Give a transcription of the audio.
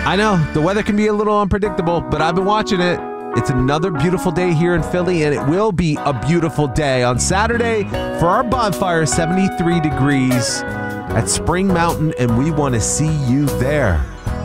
I know, the weather can be a little unpredictable, but I've been watching it. It's another beautiful day here in Philly, and it will be a beautiful day on Saturday for our bonfire, 73 degrees at Spring Mountain, and we want to see you there.